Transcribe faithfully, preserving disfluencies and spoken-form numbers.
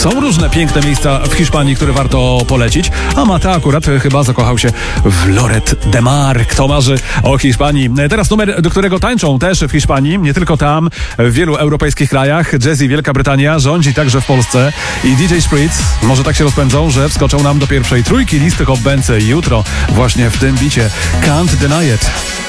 Są różne piękne miejsca w Hiszpanii, które warto polecić, a Mate akurat chyba zakochał się w Lloret de Mar. Kto marzy o Hiszpanii? Teraz numer, do którego tańczą też w Hiszpanii, nie tylko tam, w wielu europejskich krajach. Jazzy Wielka Brytania rządzi także w Polsce i D J Spritz może tak się rozpędzą, że wskoczą nam do pierwszej trójki listy Hot Benzy jutro właśnie w tym bicie Can't Deny It.